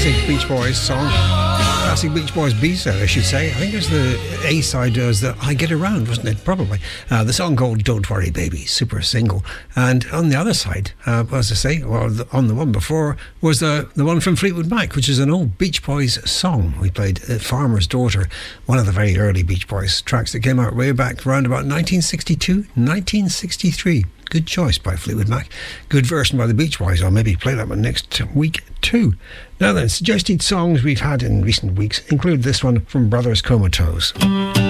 classic Beach Boys song. Classic Beach Boys B-side, I should say. I think it was the A-side, was the I Get Around, wasn't it? Probably. The song called Don't Worry Baby, super single. And on the other side, as I say, on the one before, was the one from Fleetwood Mac, which is an old Beach Boys song. We played Farmer's Daughter, one of the very early Beach Boys tracks that came out way back around about 1962, 1963. Good choice by Fleetwood Mac. Good version by the Beach Boys. I'll maybe play that one next week too. Now then, suggested songs we've had in recent weeks include this one from Brothers Comatose.